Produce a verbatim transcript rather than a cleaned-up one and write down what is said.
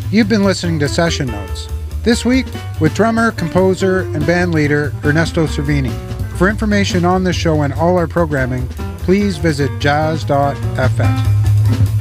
You've been listening to Session Notes, this week with drummer, composer, and band leader Ernesto Cervini. For information on this show and all our programming, please visit jazz dot f m.